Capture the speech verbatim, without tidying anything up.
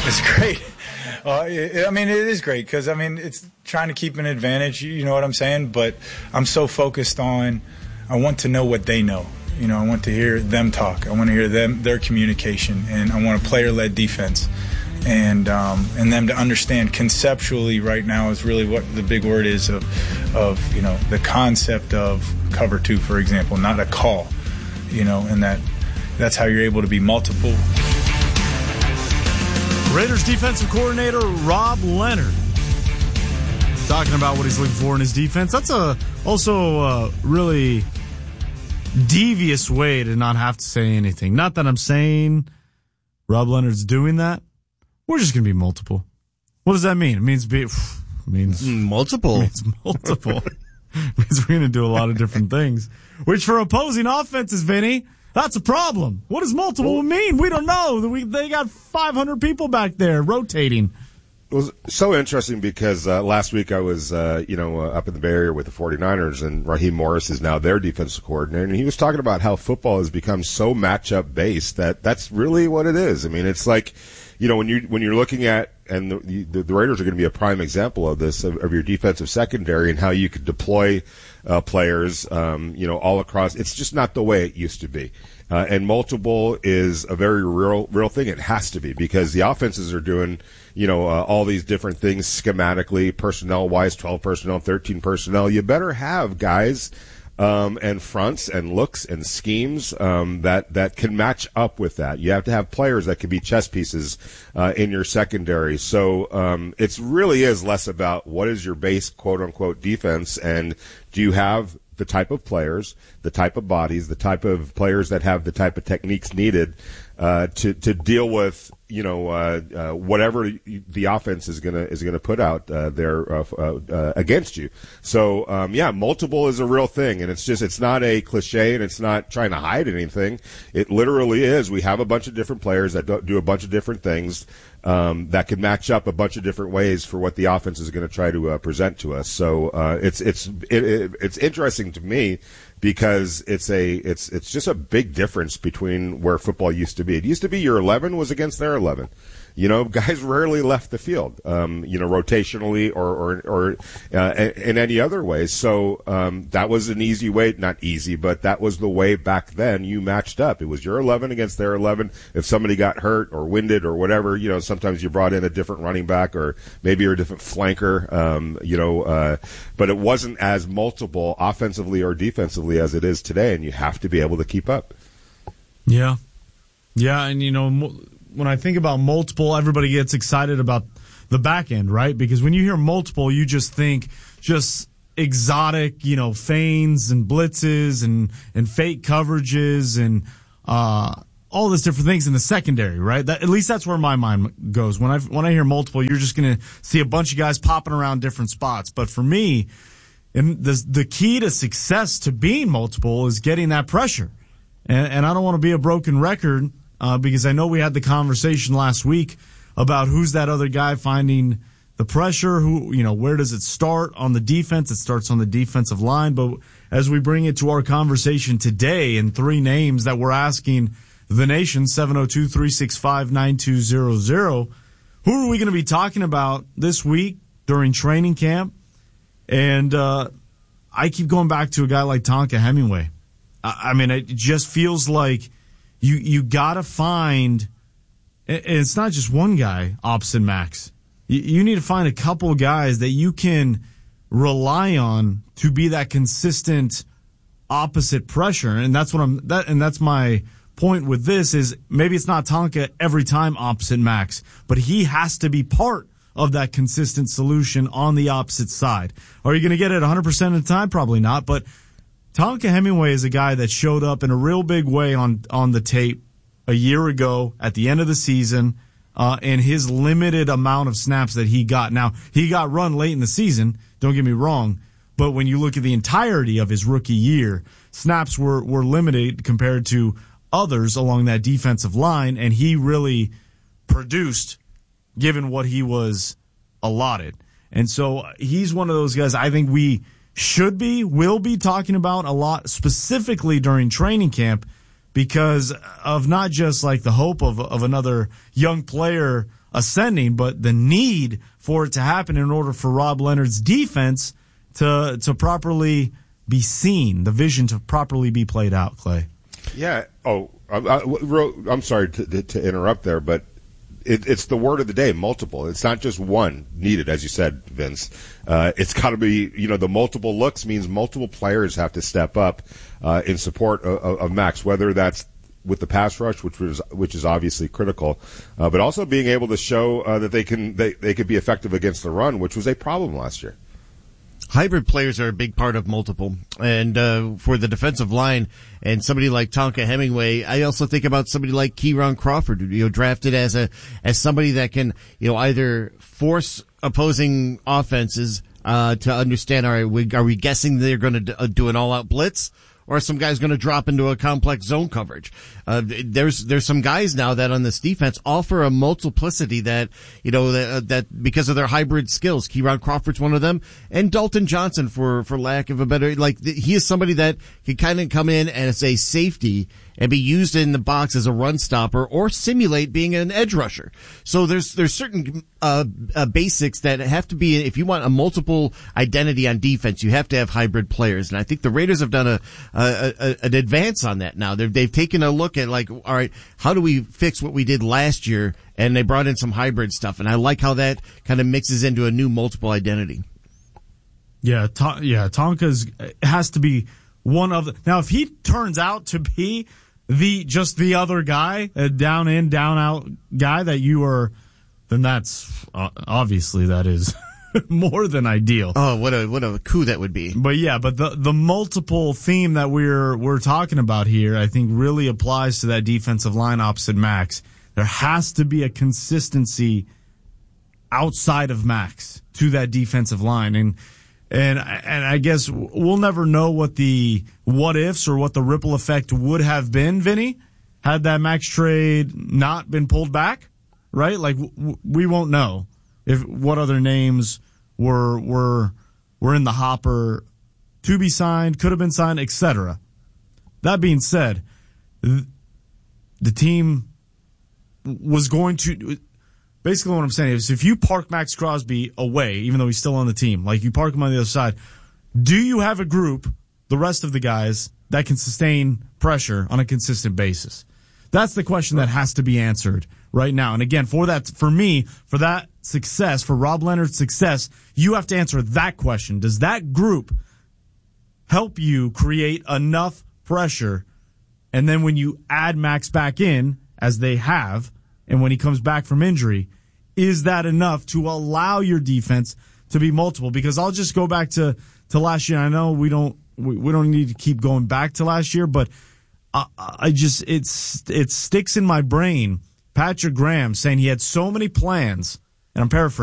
It's great. Uh, it, I mean, it is great because, I mean, it's trying to keep an advantage, you know what I'm saying? But I'm so focused on, I want to know what they know. You know, I want to hear them talk. I want to hear them, their communication, and I want a player-led defense. And um, and them to understand conceptually right now is really what the big word is of, of, you know, the concept of cover two, for example, not a call, you know, and that that's how you're able to be multiple. Raiders defensive coordinator Rob Leonard talking about what he's looking for in his defense. That's a also a really devious way to not have to say anything. Not that I'm saying Rob Leonard's doing that. We're just going to be multiple. What does that mean? It means be, it means multiple. It means multiple. It means we're going to do a lot of different things. Which for opposing offenses, Vinny, that's a problem. What does multiple mean? We don't know. We, they got five hundred people back there rotating. It was so interesting because uh, last week I was, uh, you know, uh, up in the Bay Area with the 49ers, and Raheem Morris is now their defensive coordinator, and he was talking about how football has become so matchup based that that's really what it is. I mean, it's like, you know, when you when you're looking at, and the, the, the Raiders are going to be a prime example of this, of, of your defensive secondary and how you could deploy uh, players, um, you know, all across. It's just not the way it used to be. Uh, and multiple is a very real, real thing. It has to be because the offenses are doing, you know, uh, all these different things schematically, personnel-wise, twelve personnel, thirteen personnel. You better have guys um, and fronts and looks and schemes um, that that can match up with that. You have to have players that can be chess pieces uh, in your secondary. So um, it really is less about what is your base quote-unquote defense, and do you have the type of players, the type of bodies, the type of players that have the type of techniques needed uh, to to deal with, you know, uh, uh, whatever the offense is gonna is gonna put out uh, there uh, uh, against you. So um, yeah, multiple is a real thing, and it's just it's not a cliche, and it's not trying to hide anything. It literally is. We have a bunch of different players that do a bunch of different things um, that can match up a bunch of different ways for what the offense is going to try to uh, present to us. So uh, it's it's it, it, it's interesting to me because it's a it's it's just a big difference between where football used to be. It used to be your eleven was against their eleven. You know, guys rarely left the field, um, you know, rotationally or or, or uh, in any other way. So um, that was an easy way, not easy, but that was the way back then you matched up. It was your eleven against their eleven. If somebody got hurt or winded or whatever, you know, sometimes you brought in a different running back or maybe you're a different flanker, um, you know, uh, but it wasn't as multiple offensively or defensively as it is today, and you have to be able to keep up. Yeah. Yeah, and, you know, when I think about multiple, everybody gets excited about the back end, right? Because when you hear multiple, you just think just exotic, you know, feigns and blitzes and, and fake coverages and uh, all these different things in the secondary, right? That, at least that's where my mind goes. When I when I hear multiple, you're just going to see a bunch of guys popping around different spots. But for me, and the the key to success to being multiple is getting that pressure. And, and I don't want to be a broken record. Uh, because I know we had the conversation last week about who's that other guy finding the pressure, who, you know, where does it start on the defense? It starts on the defensive line. But as we bring it to our conversation today and three names that we're asking the nation, seven oh two, three six five, nine two zero zero, who are we going to be talking about this week during training camp? And uh, I keep going back to a guy like Tonka Hemingway. I, I mean, it just feels like You you gotta find, and it's not just one guy opposite Max. You, you need to find a couple guys that you can rely on to be that consistent opposite pressure, and that's what I'm. That and that's my point with this is maybe it's not Tonka every time opposite Max, but he has to be part of that consistent solution on the opposite side. Are you going to get it one hundred percent of the time? Probably not, but Tonka Hemingway is a guy that showed up in a real big way on, on the tape a year ago at the end of the season, uh, and his limited amount of snaps that he got. Now, he got run late in the season, don't get me wrong, but when you look at the entirety of his rookie year, snaps were, were limited compared to others along that defensive line, and he really produced given what he was allotted. And so he's one of those guys I think we should be, will be talking about a lot, specifically during training camp, because of not just like the hope of of another young player ascending, but the need for it to happen in order for Rob Leonard's defense to to properly be seen, the vision to properly be played out, Clay. Yeah. Oh, I, I, I'm sorry to, to, to interrupt there, but it, it's the word of the day, multiple. It's not just one needed, as you said, Vince. Uh, it's got to be, you know, the multiple looks means multiple players have to step up uh, in support of, of Max, whether that's with the pass rush, which was which is obviously critical, uh, but also being able to show uh, that they can they, they could be effective against the run, which was a problem last year. Hybrid players are a big part of multiple, and uh, for the defensive line and somebody like Tonka Hemingway, I also think about somebody like Kieran Crawford, you know, drafted as a as somebody that can, you know, either force opposing offenses uh, to understand, all right, we, are we guessing they're going to do an all-out blitz? Or some guy's going to drop into a complex zone coverage. Uh, there's there's some guys now that on this defense offer a multiplicity that, you know, that, that because of their hybrid skills. Kieran Crawford's one of them, and Dalton Johnson, for for lack of a better, like he is somebody that can kind of come in as a safety and be used in the box as a run stopper or simulate being an edge rusher. So there's there's certain uh, uh basics that have to be, if you want a multiple identity on defense, you have to have hybrid players, and I think the Raiders have done a, a, a an advance on that now. They've they've taken a look at, like, all right, how do we fix what we did last year, and they brought in some hybrid stuff, and I like how that kind of mixes into a new multiple identity. Yeah, to, yeah, Tonka's has to be one of the, now if he turns out to be the just the other guy, a down in, down out guy that you are, then that's uh, obviously that is more than ideal. Oh, what a what a coup that would be. But yeah, but the the multiple theme that we're we're talking about here, I think really applies to that defensive line opposite Max. There has to be a consistency outside of Max to that defensive line, and And and I guess we'll never know what the what ifs or what the ripple effect would have been, Vinny, had that Max trade not been pulled back, right? Like w- we won't know if what other names were were were in the hopper to be signed, could have been signed, et cetera. That being said, th- the team was going to. Basically what I'm saying is if you park Max Crosby away, even though he's still on the team, like you park him on the other side, do you have a group, the rest of the guys, that can sustain pressure on a consistent basis? That's the question that has to be answered right now. And again, for that, for me, for that success, for Rob Leonard's success, you have to answer that question. Does that group help you create enough pressure? And then when you add Max back in, as they have, and when he comes back from injury, is that enough to allow your defense to be multiple? Because I'll just go back to, to last year. I know we don't we, we don't need to keep going back to last year, but I, I just it's it sticks in my brain. Patrick Graham saying he had so many plans, and I'm paraphrasing.